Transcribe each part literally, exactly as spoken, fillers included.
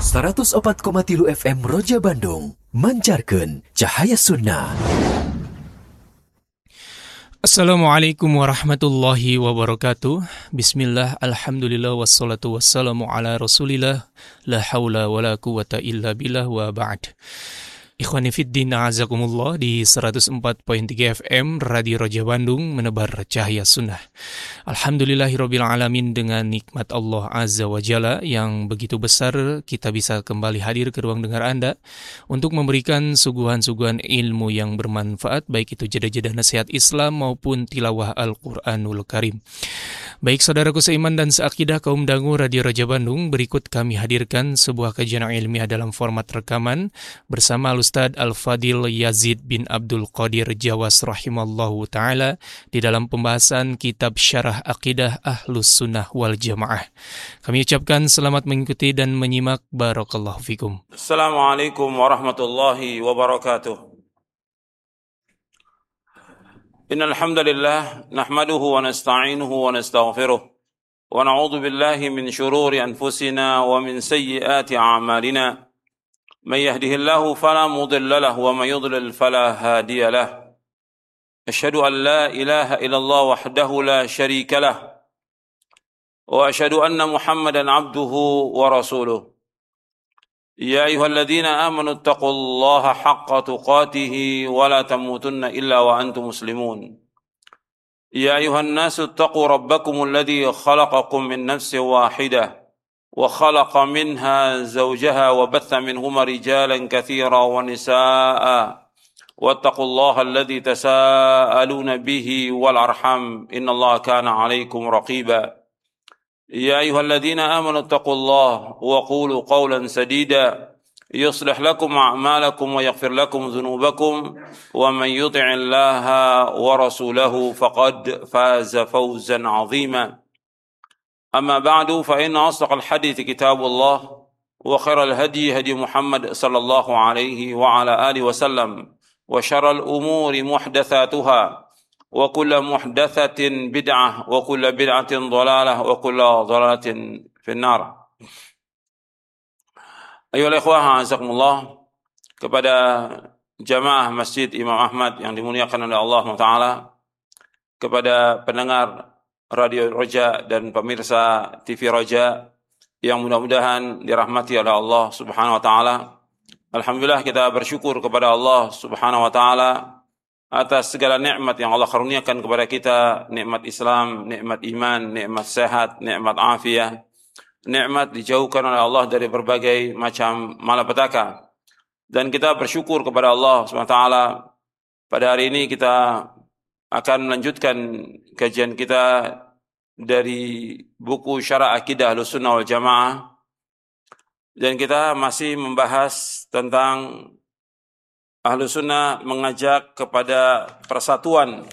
seratus opat koma tilu F M Roja Bandung mancarkeun cahaya sunnah. Assalamualaikum warahmatullahi wabarakatuh. Bismillah, alhamdulillah, wassalatu wassalamu ala rasulillah. La hawla wa la quwata illa billah wa ba'd. Ikhwani fiddin, a'azakumullah. Di seratus empat koma tiga F M Radio Roja Bandung menebar cahaya sunnah. Alhamdulillahirabbil alamin, dengan nikmat Allah Azza wa Jalla yang begitu besar, kita bisa kembali hadir ke ruang dengar Anda untuk memberikan suguhan-suguhan ilmu yang bermanfaat, baik itu jeda-jeda nasihat Islam maupun tilawah Al-Quranul Karim. Baik saudaraku seiman dan seakidah kaum dangu Radio Roja Bandung, berikut kami hadirkan sebuah kajian ilmiah dalam format rekaman bersama Ustadz Al-Fadil Yazid bin Abdul Qadir Jawas rahimallahu ta'ala di dalam pembahasan kitab Syarah Aqidah Ahlus Sunnah wal Jamaah. Kami ucapkan selamat mengikuti dan menyimak. Barakallahu fikum. Assalamualaikum warahmatullahi wabarakatuh. Innal hamdalillah nahmaduhu wa nasta'inuhu wa nastaghfiruh wa na'udzu billahi min shururi anfusina wa min sayyiati a'malina. من يهده الله فلا مضل له ومن يضلل فلا هادي له أشهد أن لا إله إلا الله وحده لا شريك له وأشهد أن محمدا عبده ورسوله يا أيها الذين آمنوا اتقوا الله حق تقاته ولا تموتن إلا وأنتم مسلمون يا أيها الناس اتقوا ربكم الذي خلقكم من نفس واحدة وخلق منها زوجها وبث منهما رجالا كثيرا ونساء واتقوا الله الذي تساءلون به والأرحام إن الله كان عليكم رقيبا يا أيها الذين آمنوا اتقوا الله وقولوا قولا سديدا يصلح لكم أعمالكم ويغفر لكم ذنوبكم ومن يطع الله ورسوله فقد فاز فوزا عظيما أما بعد فإن أصدق الحديث كتاب الله وخير الهدي هدي محمد صلى الله عليه وعلى آله وسلم وشر الأمور محدثاتها وكل محدثة بدعة وكل بدعة ضلالة وكل ضلالة في النار. أيها الإخوة أعزكم الله, kepada jamaah Masjid Imam Ahmad yang dimuliakan oleh Allah Taala, kepada pendengar Radio Roja dan pemirsa T V Roja yang mudah-mudahan dirahmati oleh Allah Subhanahu wa taala. Alhamdulillah, kita bersyukur kepada Allah Subhanahu wa taala atas segala nikmat yang Allah karuniakan kepada kita, nikmat Islam, nikmat iman, nikmat sehat, nikmat afiah, nikmat dijauhkan oleh Allah dari berbagai macam malapetaka. Dan kita bersyukur kepada Allah Subhanahu wa taala. Pada hari ini kita akan melanjutkan kajian kita dari buku Syarah Aqidah Ahlus Sunnah wal Jamaah, dan kita masih membahas tentang Ahlus Sunnah mengajak kepada persatuan.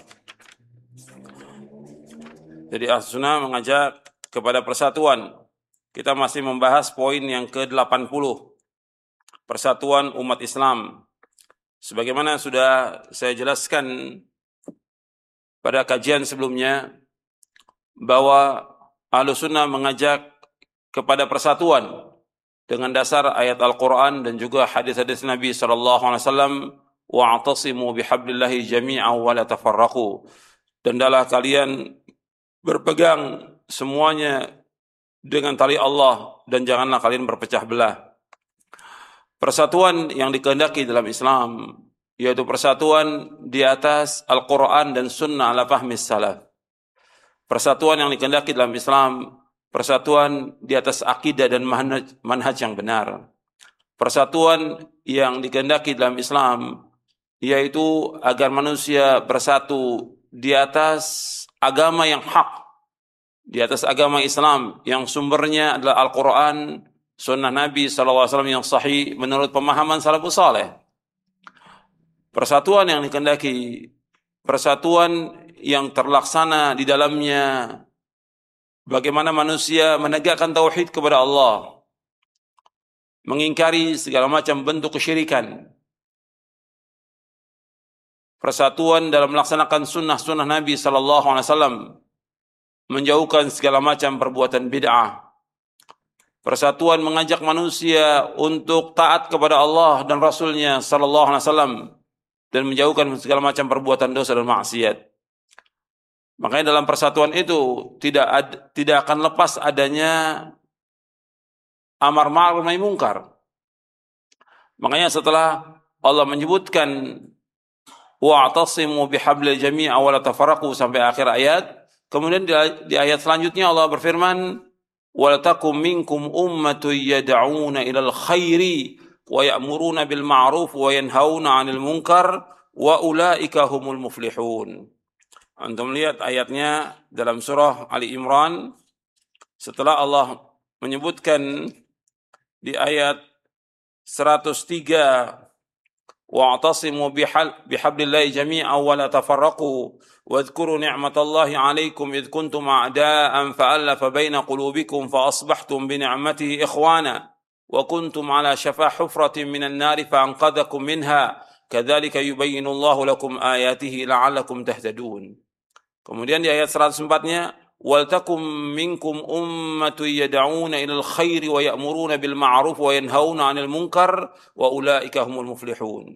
Jadi Ahlus Sunnah mengajak kepada persatuan. Kita masih membahas poin yang ke delapan puluh, persatuan umat Islam. Sebagaimana sudah saya jelaskan pada kajian sebelumnya, bahwa Ahlus Sunnah mengajak kepada persatuan dengan dasar ayat Al-Quran dan juga hadis-hadis Nabi sallallahu alaihi wasallam, wa'tasimu bihablillahi jami'an wa la tafarraqu, dan hendaklah kalian berpegang semuanya dengan tali Allah dan janganlah kalian berpecah belah. Persatuan yang dikehendaki dalam Islam yaitu persatuan di atas Al-Quran dan Sunnah ala fahmi salaf. Persatuan yang dikehendaki dalam Islam, persatuan di atas akidah dan manhaj, manhaj yang benar. Persatuan yang dikehendaki dalam Islam yaitu agar manusia bersatu di atas agama yang hak, di atas agama Islam yang sumbernya adalah Al-Quran, Sunnah Nabi sallallahu alaihi wasallam yang sahih menurut pemahaman salafus saleh. Persatuan yang dikehendaki, persatuan yang terlaksana di dalamnya bagaimana manusia menegakkan tauhid kepada Allah, mengingkari segala macam bentuk kesyirikan. Persatuan dalam melaksanakan sunnah-sunnah Nabi sallallahu alaihi wasallam, menjauhkan segala macam perbuatan bid'ah. Persatuan mengajak manusia untuk taat kepada Allah dan Rasulnya sallallahu alaihi wasallam dan menjauhkan segala macam perbuatan dosa dan maksiat. Makanya dalam persatuan itu tidak ad, tidak akan lepas adanya amar ma'ruf nahi mungkar. Makanya setelah Allah menyebutkan wa'tasimu bihablil jami'a wa la tafarraqu sampai akhir ayat, kemudian di, di ayat selanjutnya Allah berfirman, "Wal takum minkum ummatun yad'una ilal khairi wa ya'muruna bil ma'ruf wa yanhauna 'anil munkar wa ulaika humul muflihun." Antum lihat ayatnya dalam surah Ali Imran, setelah Allah menyebutkan di ayat seratus tiga, wa'tasimu bihablillahi jami'an wa la tafarraqu wadhkuru ni'matallahi 'alaikum id kuntum a'da'an fa'alafa baina qulubikum fa asbahtum bi ni'matihi ikhwana wa kuntum 'ala shafa hufratin minan nari fa anqadhakum minha kadzalika yubayyinu Allahu lakum ayatihi la'allakum tahtadun. Kemudian di ayat seratus empat-nya, wal takum minkum ummatun yad'una ilal khairi wa ya'muruna bil ma'ruf wa yanhauna 'anil munkar wa ulaika humul muflihun.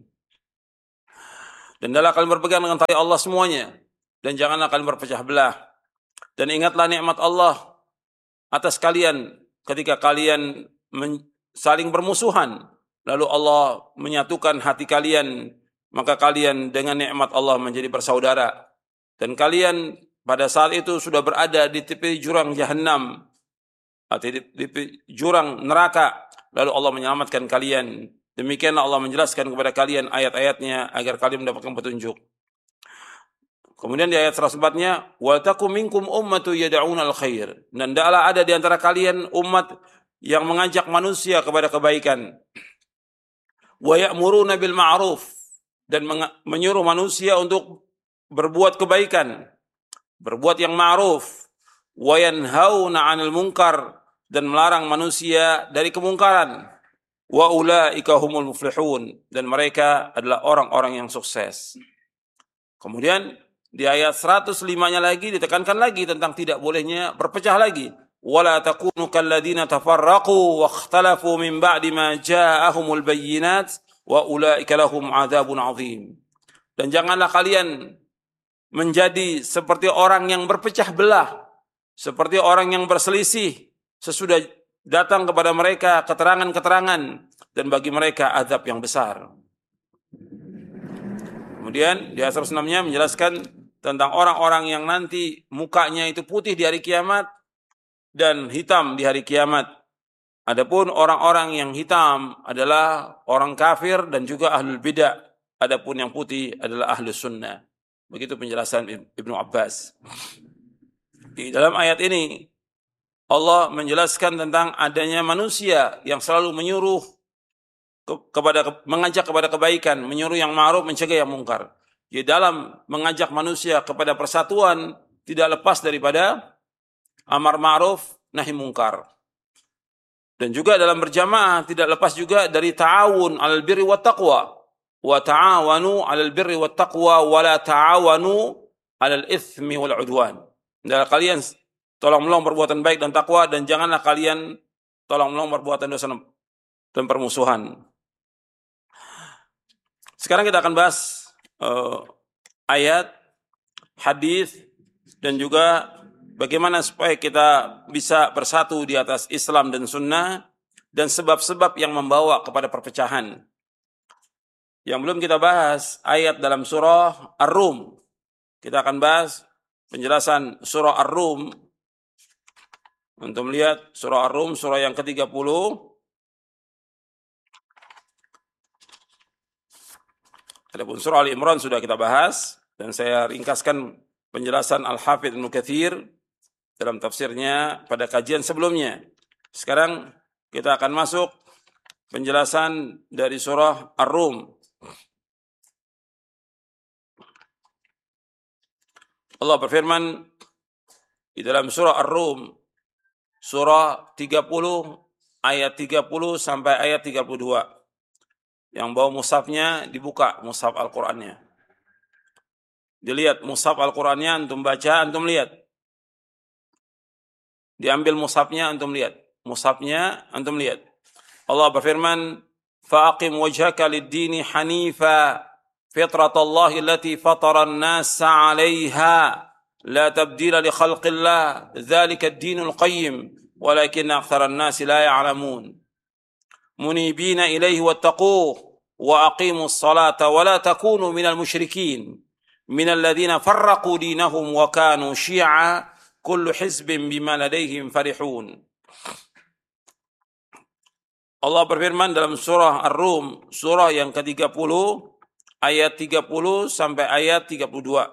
Dan hendaklah kalian berpegang dengan tali Allah semuanya, dan janganlah kalian berpecah belah. Dan ingatlah nikmat Allah atas kalian ketika kalian men- saling bermusuhan, lalu Allah menyatukan hati kalian, maka kalian dengan nikmat Allah menjadi bersaudara. Dan kalian pada saat itu sudah berada di tepi jurang Jahannam, atau di tepi jurang neraka, lalu Allah menyelamatkan kalian. Demikianlah Allah menjelaskan kepada kalian ayat-ayatnya agar kalian mendapatkan petunjuk. Kemudian di ayat seratus empat-nya, "Wa takum minkum ummatu yad'una al-khair." Dan hendaklah ada di antara kalian umat yang mengajak manusia kepada kebaikan. Wa ya'muruna bil ma'ruf, dan menyuruh manusia untuk berbuat kebaikan, berbuat yang ma'ruf. Wa yanhauna 'anil munkar, dan melarang manusia dari kemungkaran. Wa ulaika humul muflihun, dan mereka adalah orang-orang yang sukses. Kemudian di ayat seratus lima-nya lagi ditekankan lagi tentang tidak bolehnya berpecah lagi. Wala takunu kalladzina tafarraqu wakhtalafu min ba'di ma ja'ahumul bayyinat wa ulaika lahum 'adzabun 'adzim. Dan janganlah kalian menjadi seperti orang yang berpecah belah, seperti orang yang berselisih sesudah datang kepada mereka keterangan-keterangan, dan bagi mereka azab yang besar. Kemudian di ayat seratus enam-nya menjelaskan tentang orang-orang yang nanti mukanya itu putih di hari kiamat dan hitam di hari kiamat. Adapun orang-orang yang hitam adalah orang kafir dan juga ahlul bidah. Adapun yang putih adalah ahlus sunnah. Begitu penjelasan Ibnu Abbas. Di dalam ayat ini Allah menjelaskan tentang adanya manusia yang selalu menyuruh ke- kepada mengajak kepada kebaikan, menyuruh yang ma'ruf, mencegah yang mungkar. Di dalam mengajak manusia kepada persatuan tidak lepas daripada amar ma'ruf nahi mungkar. Dan juga dalam berjamaah tidak lepas juga dari ta'awun 'alal birri wat taqwa. Wa ta'awanu 'alal birri wat taqwa wa la ta'awanu 'alal itsmi wal 'udwan. Dan kalian tolong-menolong perbuatan baik dan takwa, dan janganlah kalian tolong-menolong perbuatan dosa dan permusuhan. Sekarang kita akan bahas uh, ayat, hadis, dan juga bagaimana supaya kita bisa bersatu di atas Islam dan Sunnah, dan sebab-sebab yang membawa kepada perpecahan. Yang belum kita bahas ayat dalam surah Ar-Rum. Kita akan bahas penjelasan surah Ar-Rum. Untuk melihat surah Ar-Rum, surah yang ke tiga puluh. Adapun surah Ali Imran sudah kita bahas, dan saya ringkaskan penjelasan Al-Hafidz Ibnu Katsir dalam tafsirnya pada kajian sebelumnya. Sekarang kita akan masuk penjelasan dari surah Ar-Rum. Allah berfirman di dalam surah Ar-Rum, surah tiga puluh, ayat tiga puluh sampai ayat tiga puluh dua. Yang bawa mushafnya dibuka, mushaf Al-Qur'annya. Dilihat mushaf Al-Qur'annya, antum baca, antum lihat. Diambil mushafnya, antum lihat. mushafnya, antum lihat. Allah berfirman, "Fa'aqim wajhaka lid-dini hanifa, fitratallahi allati fatara an-nasa 'alaiha, la tabdila li khalqillah, dzalika ad-dinul qayyim, walakinna aktsaran nasi la ya'lamun. Munibina ilaihi wattaquhu wa aqimus salata wa la takunu minal musyrikin, minal ladzina farraqu dinahum wa kanu syi'a, kullu hizbin bima ladaihim farihun." Allah berfirman dalam surah Ar-Rum, surah yang ke tiga puluh, ayat tiga puluh sampai ayat tiga puluh dua.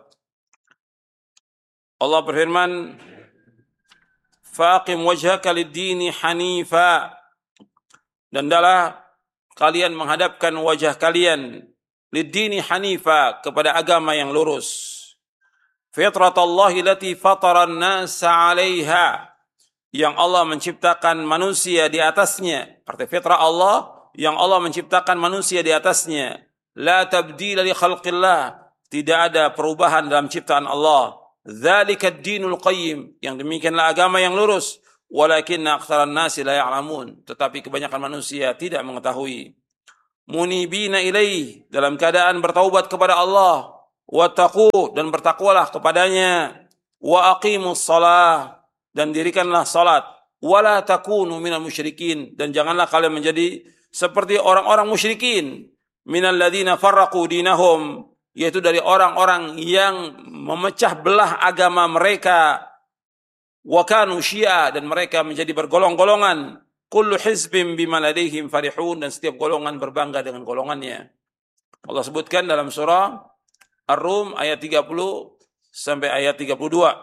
Allah berfirman, "Faqim wajhaka lid-dini hanifa." Dan adalah kalian menghadapkan wajah kalian lid-dini hanifa, kepada agama yang lurus. Fitratallahi allati fatara an-nasa 'alaiha, yang Allah menciptakan manusia di atasnya. Arti fitrah Allah yang Allah menciptakan manusia di atasnya. La tabdila li khalqillah, tidak ada perubahan dalam ciptaan Allah. Dzalika ad-dinul qayyim, yang demikianlah agama yang lurus. Walakinna aktsaran nasi la ya'lamun, tetapi kebanyakan manusia tidak mengetahui. Munibina ilaih, dalam keadaan bertaubat kepada Allah. Wattaqu, dan bertakwalah kepadanya. Wa aqimus shalah, dan dirikanlah salat. Wala takunu minal musyrikin, dan janganlah kalian menjadi seperti orang-orang musyrikin. Minal ladzina farraqu dinahum, yaitu dari orang-orang yang memecah belah agama mereka. Wa kanu syi'a, dan mereka menjadi bergolong-golongan. Kullu hizbin bima ladaihim farihun, dan setiap golongan berbangga dengan golongannya. Allah sebutkan dalam surah Ar-Rum ayat tiga puluh sampai ayat tiga puluh dua.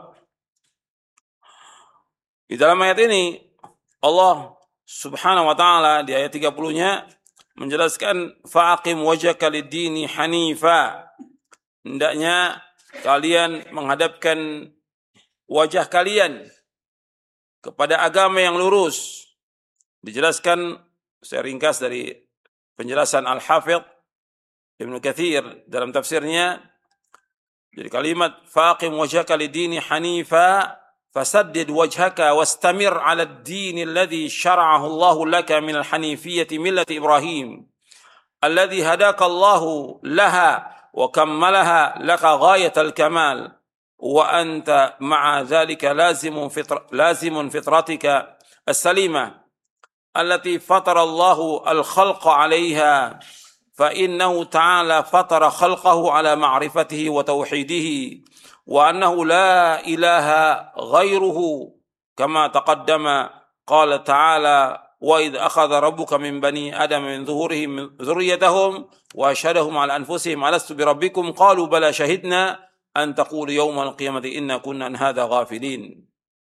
Di dalam ayat ini Allah Subhanahu wa taala di ayat tiga puluh-nya menjelaskan, fa'aqim wajhaka lid-dini hanifa. Hendaknya kalian menghadapkan wajah kalian kepada agama yang lurus. Dijelaskan, saya ringkas dari penjelasan Al-Hafidh Ibnu Katsir dalam tafsirnya. Jadi kalimat fa'aqim wajhaka lid-dini hanifa, fasaddid wajhaka wastamir 'ala ad-din alladhi syara'ahu Allahu laka min al-hanifiyyati millati Ibrahim alladhi hadaka Allahu laha wa kammalaha laka ghayatal kamal wa anta ma'a dhalika lazimun fitra lazimun fitratika as-salimah allati fatara Allahu al-khalqa 'alayha fa innahu ta'ala fatara khalqahu 'ala ma'rifatihi wa tauhidihi wa annahu la ilaha ghairuhu kama taqaddama qala ta'ala wa idh akhadha rabbuka min bani adama min zuhurihim dhurriyyatahum wa asyhadahum ala anfusihim alastu bi rabbikum qalu bala shahidna an taqulu yawmal qiyamati inna kunna an hadha ghafilin.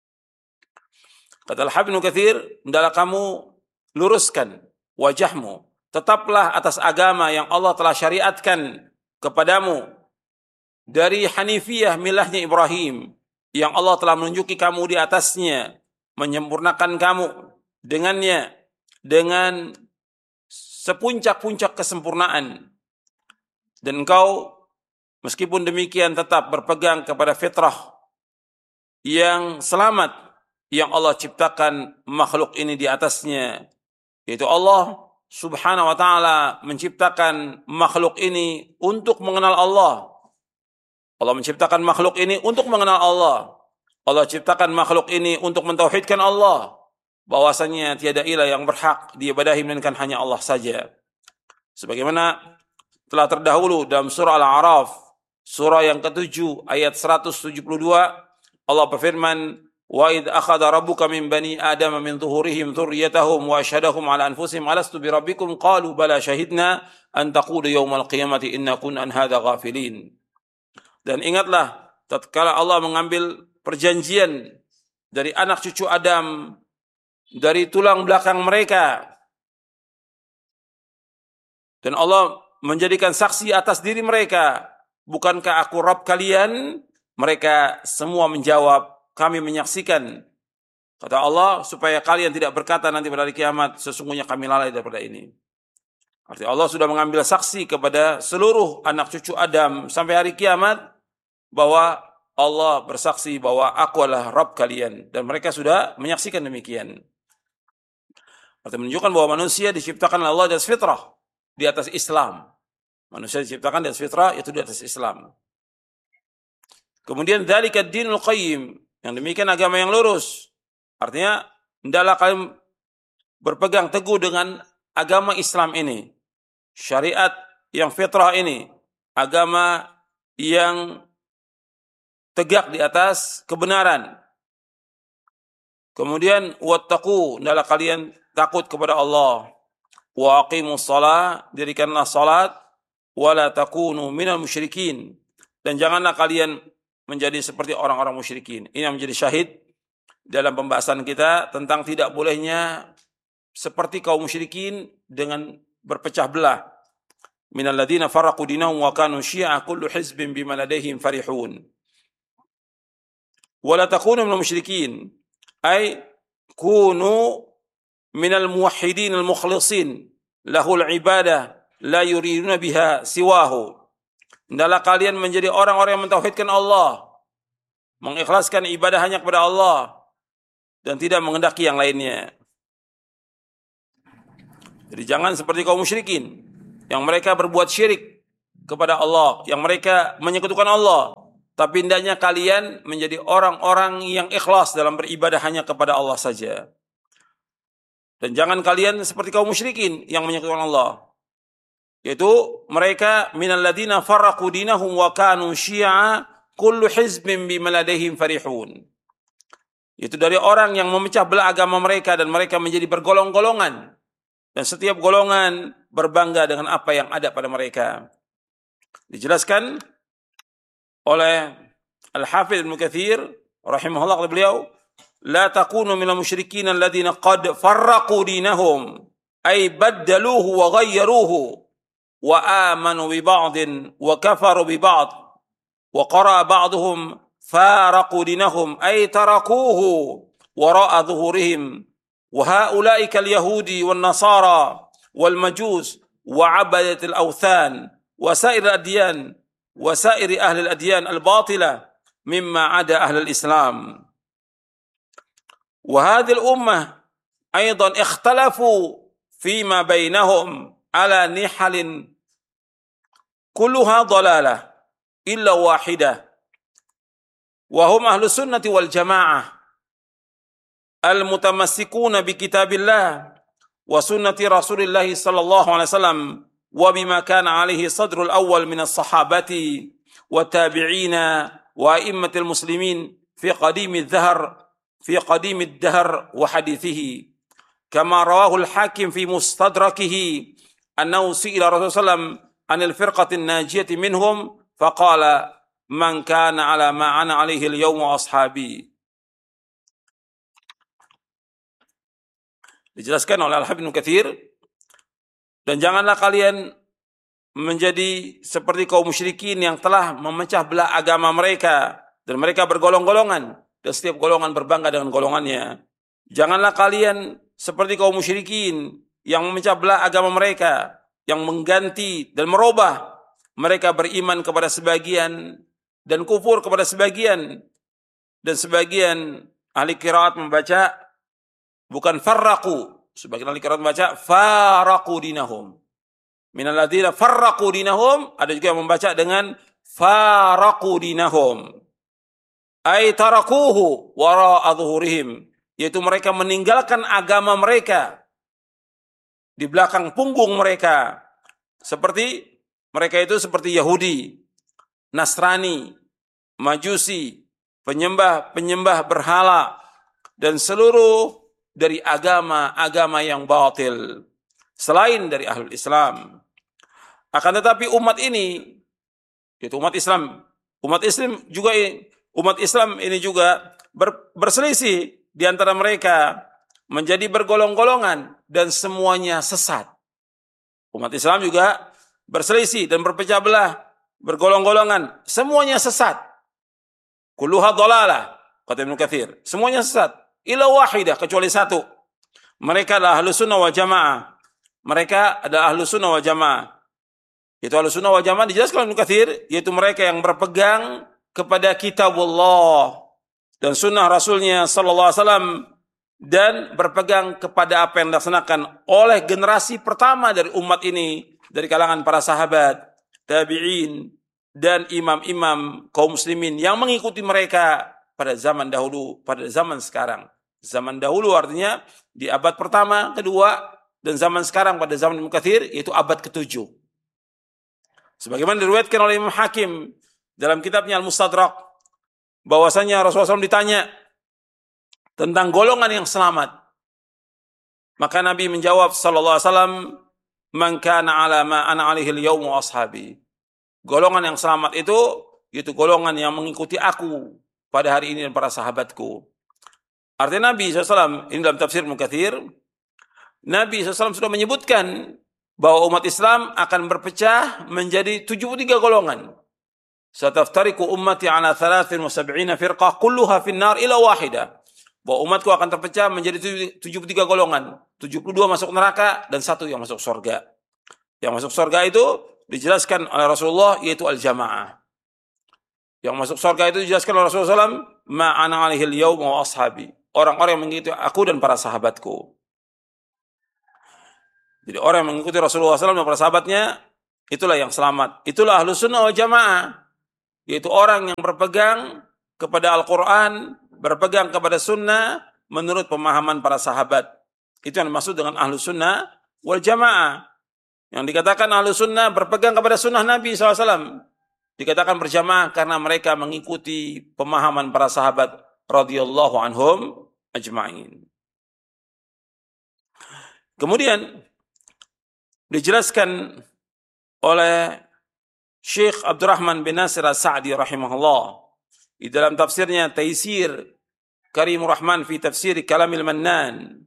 Kata Al-Hafidz Ibnu Katsir, hendaklah kamu luruskan wajahmu, tetaplah atas agama yang Allah telah syariatkan kepadamu dari Hanifiyah milahnya Ibrahim, yang Allah telah menunjuki kamu di atasnya, menyempurnakan kamu dengannya dengan sepuncak-puncak kesempurnaan. Dan engkau meskipun demikian tetap berpegang kepada fitrah yang selamat yang Allah ciptakan makhluk ini di atasnya, yaitu Allah Subhanahu wa taala menciptakan makhluk ini untuk mengenal Allah. Allah menciptakan makhluk ini untuk mengenal Allah. Allah ciptakan makhluk ini untuk mentauhidkan Allah, bahwasanya tiada ilah yang berhak diibadahi melainkan hanya Allah saja. Sebagaimana telah terdahulu dalam surah Al-A'raf, surah yang ketujuh ayat seratus tujuh puluh dua, Allah berfirman, wa idh akhadha rabbuka min bani adama min zuhurihim dzurriyyatahum wa asyhadahum ala anfusihim alastu bi rabbikum qalu bala syahidna an taqulu yawmal qiyamati inna kunna an hadza ghafilin. Dan ingatlah tatkala Allah mengambil perjanjian dari anak cucu Adam, dari tulang belakang mereka, dan Allah menjadikan saksi atas diri mereka, bukankah aku Rabb kalian? Mereka semua menjawab, kami menyaksikan. Kata Allah, supaya kalian tidak berkata nanti pada hari kiamat, sesungguhnya kami lalai daripada ini. Artinya Allah sudah mengambil saksi kepada seluruh anak cucu Adam sampai hari kiamat bahwa Allah bersaksi bahwa aku adalah Rabb kalian, dan mereka sudah menyaksikan demikian. Artinya menunjukkan bahwa manusia diciptakan oleh Allah di atas fitrah, di atas Islam. Manusia diciptakan di atas fitrah, itu di atas Islam. Kemudian dzalika ad-dinul qayyim, yang demikian agama yang lurus. Artinya hendaklah kalian berpegang teguh dengan agama Islam ini, syariat yang fitrah ini, agama yang tegak di atas kebenaran. Kemudian wattaqu, hendaklah kalian takut kepada Allah. Wa aqimus shalah, dirikanlah salat, wala takunu minal musyrikin, dan janganlah kalian menjadi seperti orang-orang musyrikin. Ini yang menjadi syahid dalam pembahasan kita tentang tidak bolehnya seperti kaum musyrikin dengan berpecah belah. Minal ladzina farraqu dinahum wa kanu syi'a kullu hizbin bima ladaihim farihun. Wala takunu minal musyrikin, ay kunu minal muwahhidin al-mukhlisin lahul ibadah la yuriduna biha siwahu. Hendaklah kalian menjadi orang-orang yang mentauhidkan Allah, mengikhlaskan ibadah hanya kepada Allah dan tidak menghendaki yang lainnya. Jadi jangan seperti kaum musyrikin yang mereka berbuat syirik kepada Allah, yang mereka menyekutukan Allah. Tapi hendaknya kalian menjadi orang-orang yang ikhlas dalam beribadah hanya kepada Allah saja. Dan jangan kalian seperti kaum musyrikin yang menyekutukan Allah, yaitu mereka minal ladzina farraqu dinahum wa kanu syi'a kullu hizbin bima ladaihim farihun. Itu dari orang yang memecah belah agama mereka dan mereka menjadi bergolong-golongan, dan setiap golongan berbangga dengan apa yang ada pada mereka. Dijelaskan oleh Al-Hafidz Ibnu Katsir rahimahullah, kata beliau, la takunu minal musyrikin alladzina qad farraqu dinahum ay baddaluhu wa ghayyaruhu wa amanu bi ba'din wa kafaru bi ba'd wa qara ba'dhum faraqu dinahum ay tarakuhu wara'a dhuhurihim wa haula'i kal yahudi wan nasara wal majus wa 'abadat al awthan wa sa'ir al adyan wa sa'ir ahli al adyan al batila mimma 'ada ahli al islam. Wa hadhihi al ummah aidan ikhtalafu fima bainahum ala nihalin kulluha dalalah illa wahidah wa hum ahlus sunnati wal jamaah al mutamassikuna bi kitabillah wa sunnati rasulillah sallallahu alaihi wasallam wa bima kana alaihi sadrul awwal min as-sahabati wa tabi'ina wa a'immatil muslimin fi qadimid dhahr fi qadimid dahr wa hadithihi kama rawahu al-hakim fi mustadrakihi annahu su'ila Rasulullah sallallahu alaihi wasallam anil firqatin najiyati minhum faqala man kana ala ma ana alaihi al-yawma ashabi. Dijelaskan oleh Al-Hafidz Ibnu Katsir, dan janganlah kalian menjadi seperti kaum musyrikin yang telah memecah belah agama mereka dan mereka bergolong-golongan dan setiap golongan berbangga dengan golongannya. Janganlah kalian seperti kaum musyrikin yang memecah belah agama mereka, yang mengganti dan merubah. Mereka beriman kepada sebagian dan kufur kepada sebagian. Dan sebagian ahli qiraat membaca bukan farraqu, sebagian ahli qiraat membaca faraqu dinahum. Minal ladzina farraqu dinahum, ada juga yang membaca dengan faraqu dinahum. Ay tarakuhu wara'a dhuhurihim, yaitu mereka meninggalkan agama mereka di belakang punggung mereka. Seperti mereka itu seperti Yahudi, Nasrani, Majusi, penyembah-penyembah berhala, dan seluruh dari agama-agama yang batil selain dari ahlul Islam. Akan tetapi umat ini, yaitu umat Islam, umat Islam juga umat Islam ini juga ber, berselisih di antara mereka, menjadi bergolong-golongan dan semuanya sesat. Umat Islam juga berselisih dan berpecah belah, bergolong-golongan, semuanya sesat. Kulluha dhalalah, kata Ibnu Katsir, semuanya sesat. Illa wahidah, kecuali satu. Mereka adalah ahlus sunnah wal jamaah. Mereka adalah ahlus sunnah wal jamaah. Itu ahlus sunnah wal jamaah dijelaskan oleh Ibnu Katsir, yaitu mereka yang berpegang kepada kitabullah dan sunnah Rasulnya sallallahu alaihi wasallam dan berpegang kepada apa yang dilaksanakan oleh generasi pertama dari umat ini, dari kalangan para sahabat, tabi'in, dan imam-imam kaum muslimin yang mengikuti mereka pada zaman dahulu, pada zaman sekarang. Zaman dahulu artinya di abad pertama, kedua, dan zaman sekarang pada zaman Ibnu Katsir, yaitu abad ketujuh. Sebagaimana diriwayatkan oleh Imam Hakim dalam kitabnya Al-Mustadrak, bahwasanya Rasulullah shallallahu alaihi wasallam ditanya tentang golongan yang selamat. Maka Nabi menjawab sallallahu alaihi wasallam, "Man kana ala ma ana alaihi al-yawm wa ashabi." Golongan yang selamat itu yaitu golongan yang mengikuti aku pada hari ini dan para sahabatku. Artinya Nabi shallallahu alaihi wasallam, ini dalam tafsir Ibnu Katsir, Nabi shallallahu alaihi wasallam sudah menyebutkan bahwa umat Islam akan berpecah menjadi tujuh puluh tiga golongan. Sataftariqu ummati ala thalathin wa sab'ina firqah kulluha finnar ila wahidah. Bahwa umatku akan terpecah menjadi tujuh puluh tiga golongan. tujuh puluh dua masuk neraka dan satu yang masuk surga. Yang masuk surga itu dijelaskan oleh Rasulullah yaitu al-jamaah. Yang masuk surga itu dijelaskan oleh Rasulullah shallallahu alaihi wasallam, ma ana alaihi al-yawm wa ashabi. Orang-orang yang mengikuti aku dan para sahabatku. Jadi orang yang mengikuti Rasulullah shallallahu alaihi wasallam dan para sahabatnya, itulah yang selamat. Itulah Ahlus Sunnah wal Jamaah. Yaitu orang yang berpegang kepada Al-Quran, berpegang kepada sunnah menurut pemahaman para sahabat. Itu yang dimaksud dengan Ahlus Sunnah wal Jamaah. Yang dikatakan Ahlus Sunnah berpegang kepada sunnah Nabi shallallahu alaihi wasallam. Dikatakan berjamaah karena mereka mengikuti pemahaman para sahabat radhiyallahu anhum ajma'in. Kemudian dijelaskan oleh Syekh Abdurrahman bin Nasir As-Sa'di rahimahullah di dalam tafsirnya Taisir Karimur Rahman fi Tafsir Kalamil Mannan.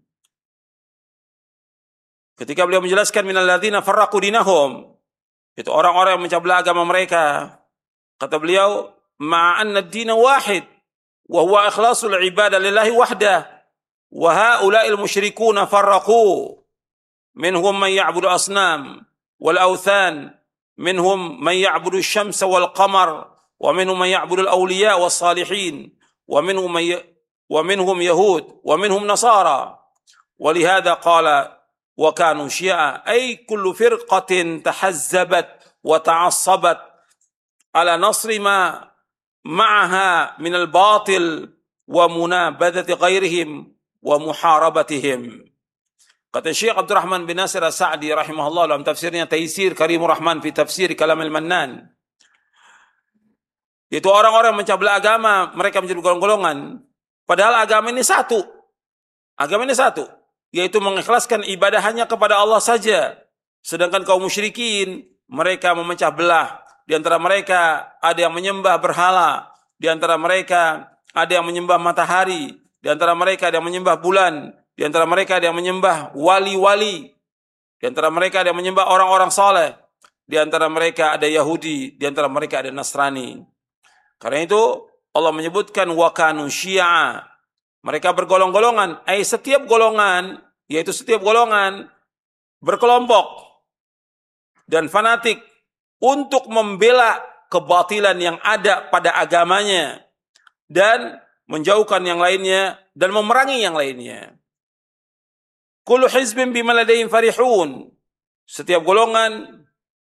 Ketika beliau menjelaskan minal ladzina farraqu dinahum, itu orang-orang yang mencablah belah agama mereka. Kata beliau, ma'anna ad-dina wahid wa huwa ikhlasul ibadah lillahi wahdah. Wa haula'il musyrikuuna farraqu. Minhum man ya'budu asnam wal awthan, minhum man ya'budu asy-syamsa wal qamar, wa minhum man ya'budu al-awliya was salihin, wa minhum man y- wa minhum yahud, wa minhum nasara. Walihada qala wa kanu syi'a, ay kullu firqatin tahazzabat wa ta'assabat ala nasri ma ma'aha min al-batil wa munabadati ghairihim wa muharabatihim. Kata Syekh Abdurrahman bin Nasir As-Sa'di rahimahullah dalam tafsirnya Taisir Karimur Rahman fi Tafsir Kalamil Mannan, yaitu orang-orang yang mencablah agama mereka menjadi golongan-golongan, padahal agama ini satu. Agama ini satu, yaitu mengikhlaskan ibadah hanya kepada Allah saja. Sedangkan kaum musyrikin mereka memecah belah. Di antara mereka ada yang menyembah berhala, di antara mereka ada yang menyembah matahari, di antara mereka ada yang menyembah bulan, di antara mereka ada yang menyembah wali-wali, di antara mereka ada yang menyembah orang-orang saleh, di antara mereka ada Yahudi, di antara mereka ada Nasrani. Karena itu Allah menyebutkan wa kanu syi'a, mereka bergolong-golongan, ai setiap golongan, yaitu setiap golongan berkelompok dan fanatik untuk membela kebatilan yang ada pada agamanya dan menjauhkan yang lainnya dan memerangi yang lainnya. Kullu hizbin bima ladayhim farihun. Setiap golongan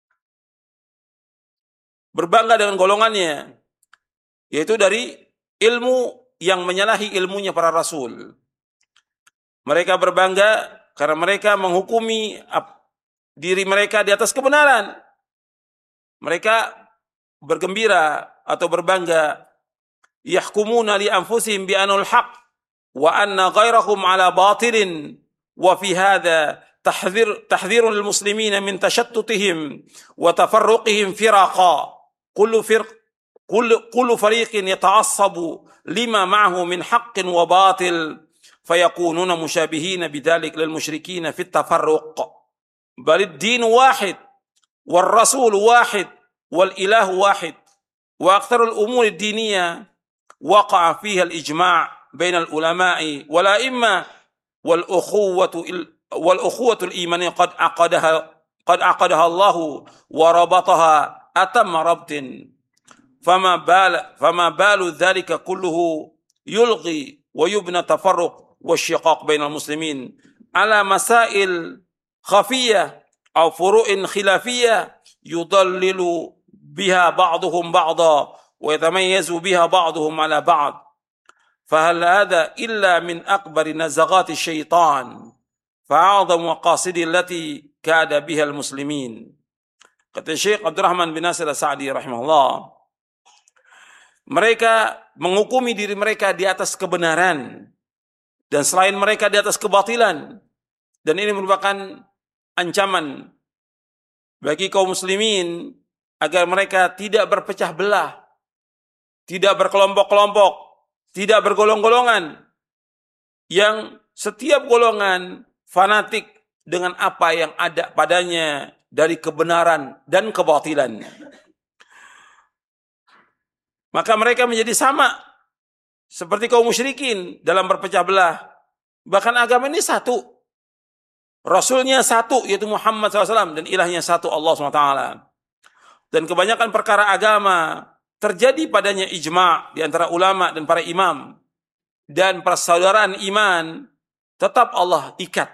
berbangga dengan golongannya, yaitu dari ilmu yang menyalahi ilmunya para rasul. Mereka berbangga karena mereka menghukumi diri mereka di atas kebenaran. Mereka bergembira atau berbangga, yahkumuna li anfusihim bi anul haq wa anna ghairahum ala batilin. وفي هذا تحذير تحذير للمسلمين من تشتتهم وتفرقهم فرقا كل فرق كل كل فريق يتعصب لما معه من حق وباطل فيكونون مشابهين بذلك للمشركين في التفرق بل الدين واحد والرسول واحد والإله واحد وأكثر الأمور الدينية وقع فيها الإجماع بين العلماء والأئمة والأخوة والأخوة الإيمانية قد عقدها قد عقدها الله وربطها أتم ربط فما بال فما بال ذلك كله يلغي ويبنى تفرق والشقاق بين المسلمين على مسائل خفية أو فروع خلافية يضلل بها بعضهم بعضا ويتميز بها بعضهم على بعض فهل هذا إلا من أكبر نزغات الشيطان فأعظم مقاصد التي كاد بها المسلمين. Kata Syekh Abdurrahman bin Nasir As-Sa'di rahimahullah, mereka menghukumi diri mereka di atas kebenaran dan selain mereka di atas kebatilan, dan ini merupakan ancaman bagi kaum muslimin agar mereka tidak berpecah belah, tidak berkelompok-kelompok, tidak bergolong-golongan, yang setiap golongan fanatik dengan apa yang ada padanya dari kebenaran dan kebatilan. Maka mereka menjadi sama seperti kaum musyrikin dalam berpecah belah. Bahkan agama ini satu, Rasulnya satu, yaitu Muhammad shallallahu alaihi wasallam, dan ilahnya satu, Allah subhanahu wa taala. Dan kebanyakan perkara agama terjadi padanya ijma' di antara ulama dan para imam, dan persaudaraan iman tetap Allah ikat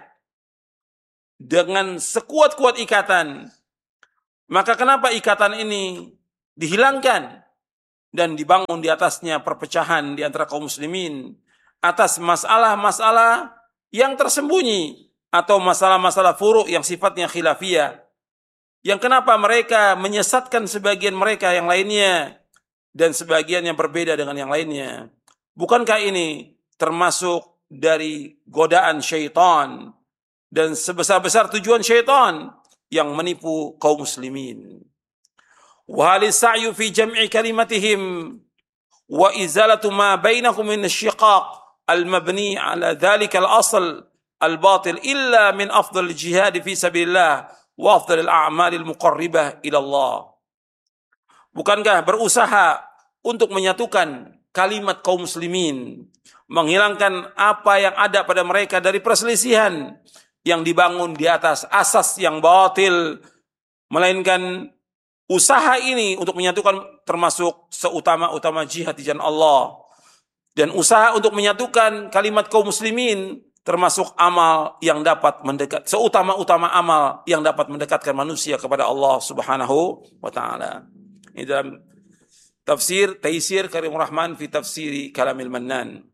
dengan sekuat-kuat ikatan. Maka kenapa ikatan ini dihilangkan dan dibangun di atasnya perpecahan di antara kaum muslimin atas masalah-masalah yang tersembunyi atau masalah-masalah furu' yang sifatnya khilafiyah, yang kenapa mereka menyesatkan sebagian mereka yang lainnya dan sebagian yang berbeda dengan yang lainnya? Bukankah ini termasuk dari godaan syaitan dan sebesar-besar tujuan syaitan yang menipu kaum muslimin? Wa hal sa'yu fi jam'i kalimatihim wa izalatu ma bainahum min asyiqaq al-mabni ala dhalika al-asl al-batil illa min afdal jihad fi sabilillah wa afdal al-a'mal al-muqarribah ila Allah. Bukankah berusaha untuk menyatukan kalimat kaum muslimin, menghilangkan apa yang ada pada mereka dari perselisihan yang dibangun di atas asas yang batil, melainkan usaha ini untuk menyatukan termasuk seutama-utama jihad di jalan Allah, dan usaha untuk menyatukan kalimat kaum muslimin termasuk amal yang dapat mendekat, seutama-utama amal yang dapat mendekatkan manusia kepada Allah Subhanahu wa taala. Ini dalam tafsir Taisir Karimur Rahman fi tafsiri Kalamil Mannan.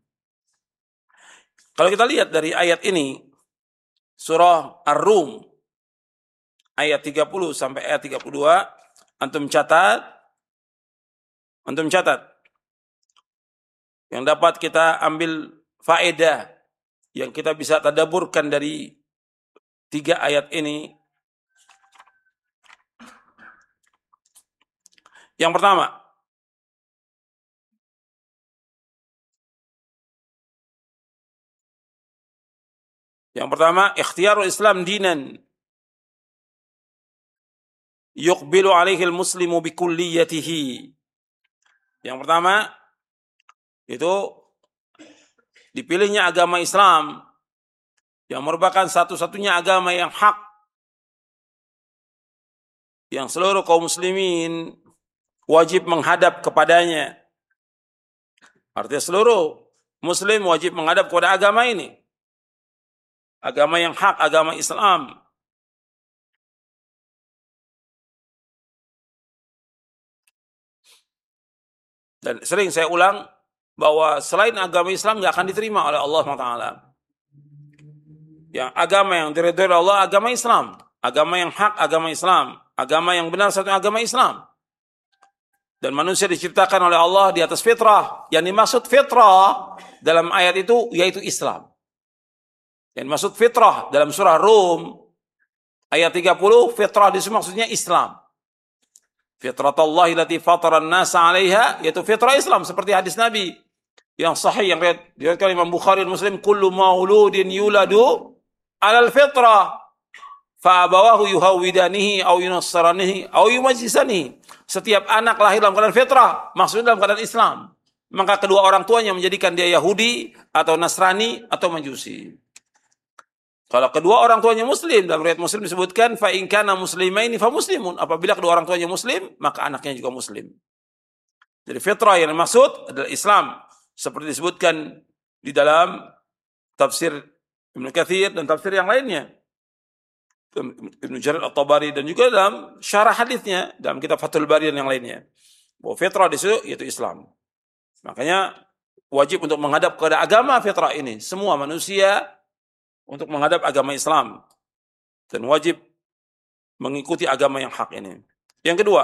Kalau kita lihat dari ayat ini, surah Ar-Rum ayat tiga puluh sampai ayat tiga puluh dua, antum catat, antum catat yang dapat kita ambil faedah yang kita bisa tadabburkan dari tiga ayat ini. Yang pertama, yang pertama, ikhtiyarul Islam dinan yuqbilu alaihi al-muslimu bikulliyatihi. Yang pertama itu dipilihnya agama Islam yang merupakan satu-satunya agama yang hak, yang seluruh kaum muslimin wajib menghadap kepadanya. Artinya seluruh muslim wajib menghadap kepada agama ini, agama yang hak, agama Islam. Dan sering saya ulang bahwa selain agama Islam nggak akan diterima oleh Allah subhanahu wa taala. Yang agama yang diridhoi oleh Allah agama Islam, agama yang hak agama Islam, agama yang benar satu agama Islam. Dan manusia diciptakan oleh Allah di atas fitrah. Yang dimaksud fitrah dalam ayat itu yaitu Islam. Yang dimaksud fitrah dalam surah Rum ayat tiga puluh, fitrah di sini maksudnya Islam. Fitratallahi allati fatara an-nasa 'alaiha, yaitu fitrah Islam, seperti hadis Nabi yang sahih yang diriwayatkan Imam Bukhari dan Muslim, kullu mauludin yuladu 'alal fitrah fa abawahu yuhawidanihi aw yunassaranihi aw yumajjisanihi. Setiap anak lahir dalam keadaan fitrah, maksudnya dalam keadaan Islam, maka kedua orang tuanya menjadikan dia Yahudi atau Nasrani atau Majusi. Kalau kedua orang tuanya Muslim, dalam riwayat Muslim disebutkan fa in kana muslimaini fa muslimun, apabila kedua orang tuanya Muslim, maka anaknya juga Muslim. Jadi fitrah yang dimaksud adalah Islam, seperti disebutkan di dalam tafsir Ibnu Katsir dan tafsir yang lainnya. Ibnu Jarir At-Tabari dan juga dalam syarah hadisnya dalam kitab Fathul Bari dan yang lainnya. Bahwa fitrah di situ yaitu Islam. Makanya wajib untuk menghadap kepada agama fitrah ini. Semua manusia untuk menghadap agama Islam. Dan wajib mengikuti agama yang hak ini. Yang kedua,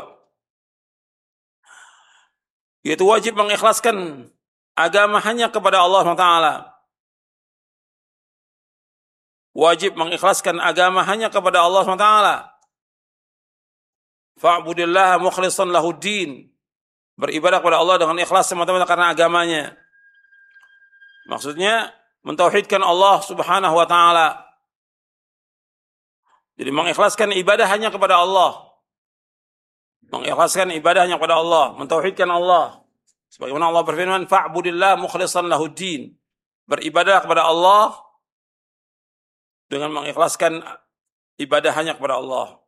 yaitu wajib mengikhlaskan agama hanya kepada Allah subhanahu wa taala. Wajib mengikhlaskan agama hanya kepada Allah subhanahu wa taala. Fa'budillaha mukhlishan lahuddin. Beribadah kepada Allah dengan ikhlas semata-mata karena agamanya. Maksudnya mentauhidkan Allah Subhanahu wa taala. Jadi mengikhlaskan ibadah hanya kepada Allah. Mengikhlaskan ibadah hanya kepada Allah, mentauhidkan Allah. Sebagaimana Allah berfirman, fa'budillaha mukhlishan lahuddin. Beribadah kepada Allah dengan mengikhlaskan ibadah hanya kepada Allah.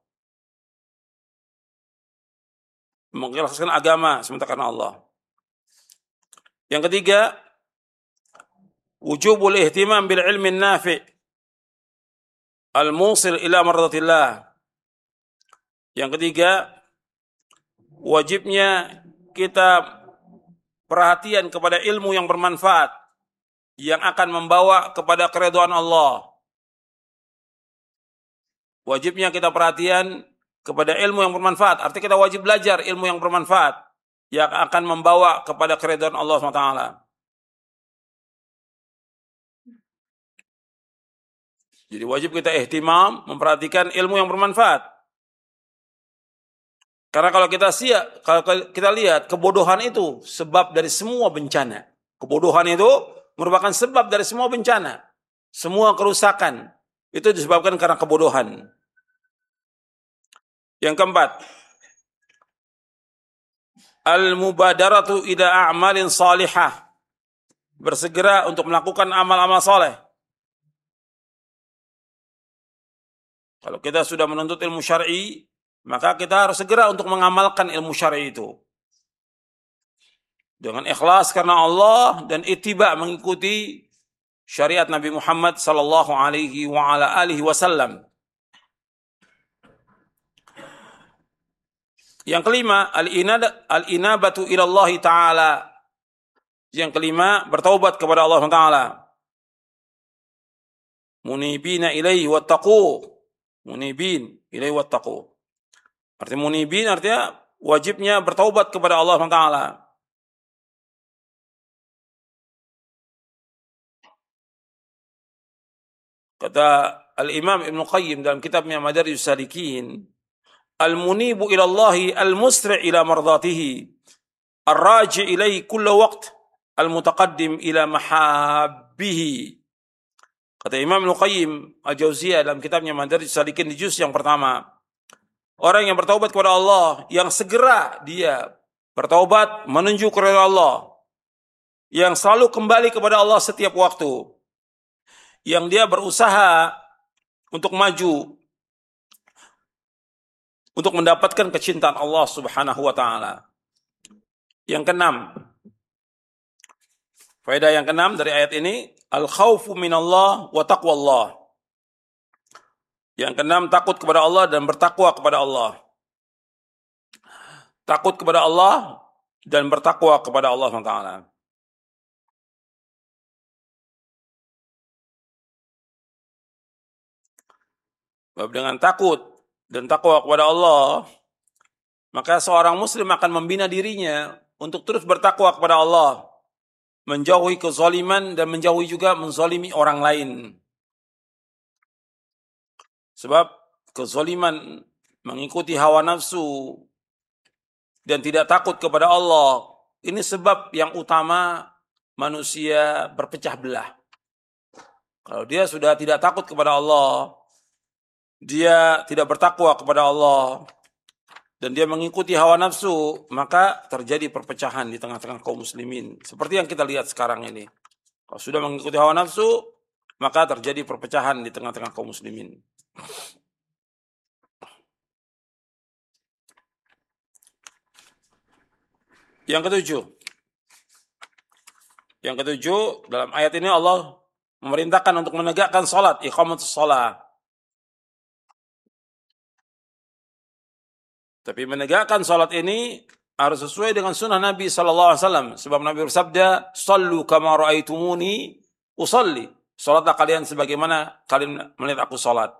Mengikhlaskan agama sementara karena Allah. Yang ketiga, wujubul ihtimam bil ilmi nafi' al-musil ila mardatillah. Yang ketiga, wajibnya kita perhatian kepada ilmu yang bermanfaat yang akan membawa kepada keridhaan Allah. Wajibnya kita perhatian kepada ilmu yang bermanfaat. Artinya kita wajib belajar ilmu yang bermanfaat yang akan membawa kepada keridhaan Allah subhanahu wa taala. Jadi wajib kita ihtimam, memperhatikan ilmu yang bermanfaat. Karena kalau kita siap, kalau kita lihat kebodohan itu sebab dari semua bencana. Kebodohan itu merupakan sebab dari semua bencana. Semua kerusakan itu disebabkan karena kebodohan. Yang keempat, al-mubadaratu ila a'malin salihah. Bersegera untuk melakukan amal-amal saleh. Kalau kita sudah menuntut ilmu syar'i, maka kita harus segera untuk mengamalkan ilmu syar'i itu. Dengan ikhlas karena Allah dan ittiba mengikuti syariat Nabi Muhammad sallallahu alaihi wa ala alihi wasallam. Yang kelima, al-inabatu ila Allah Ta'ala. Yang kelima, bertaubat kepada Allah Ta'ala. Munibina ilaihi wattaqu. Munibin ilaihi wattaqu. Artinya munibin artinya wajibnya bertaubat kepada Allah Ta'ala. Kata Al-Imam Ibn Qayyim dalam kitabnya Madarijus Salikin, al-munibu ila Allahi al-musri' ila mardatihi ar-raji' ilaihi kulla waqt al-mutaqaddim ila mahabbihi. Kata Imam Ibn Qayyim Al-Jauziyah dalam kitabnya Madarijus Salikin di juz yang pertama, orang yang bertaubat kepada Allah, yang segera dia bertaubat menuju kepada Allah, yang selalu kembali kepada Allah setiap waktu, yang dia berusaha untuk maju untuk mendapatkan kecintaan Allah Subhanahu wa taala. Yang keenam, faedah yang keenam dari ayat ini, al-khaufu minallah wa taqwallah. Yang keenam, takut kepada Allah dan bertakwa kepada Allah. Takut kepada Allah dan bertakwa kepada Allah subhanahu wa taala. Sebab dengan takut dan takwa kepada Allah, maka seorang muslim akan membina dirinya untuk terus bertakwa kepada Allah, menjauhi kezaliman dan menjauhi juga menzalimi orang lain. Sebab kezaliman mengikuti hawa nafsu dan tidak takut kepada Allah, ini sebab yang utama manusia berpecah belah. Kalau dia sudah tidak takut kepada Allah, dia tidak bertakwa kepada Allah, dan dia mengikuti hawa nafsu, maka terjadi perpecahan di tengah-tengah kaum muslimin. Seperti yang kita lihat sekarang ini. Kalau sudah mengikuti hawa nafsu, maka terjadi perpecahan di tengah-tengah kaum muslimin. Yang ketujuh. Yang ketujuh, dalam ayat ini Allah memerintahkan untuk menegakkan salat, iqamatus shalah. Tapi menegakkan salat ini harus sesuai dengan sunnah Nabi sallallahu alaihi wasallam. Sebab Nabi bersabda, "Shallu kama ra'aitumuni usalli." Salatlah kalian sebagaimana kalian melihat aku salat.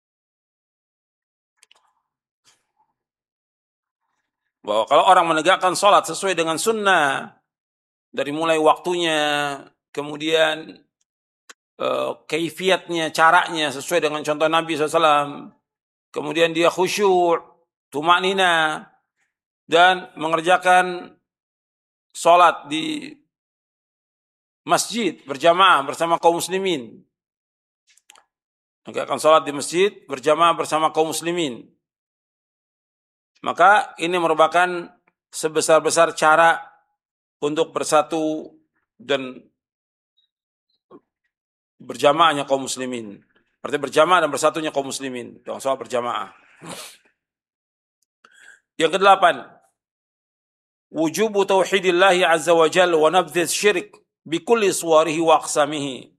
Bahwa kalau orang menegakkan salat sesuai dengan sunnah, dari mulai waktunya, kemudian uh, kaifiatnya, caranya sesuai dengan contoh Nabi shallallahu alaihi wasallam, kemudian dia khusyuk, tumaknina, dan mengerjakan salat di masjid berjamaah bersama kaum muslimin. Menegakkan salat di masjid berjamaah bersama kaum muslimin. Maka ini merupakan sebesar-besar cara untuk bersatu dan berjamaahnya kaum muslimin. Berarti berjamaah dan bersatunya kaum muslimin dalam salat berjamaah. Yang kedelapan, wujubu tauhidillahi azza wa jalla wa nabdhiz syirik bikulli suwarihi wa aqsamihi.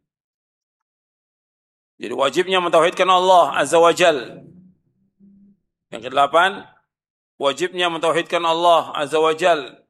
Jadi wajibnya mentauhidkan Allah azza wa jalla. Yang kedelapan, wajibnya mentauhidkan Allah azza wa jalla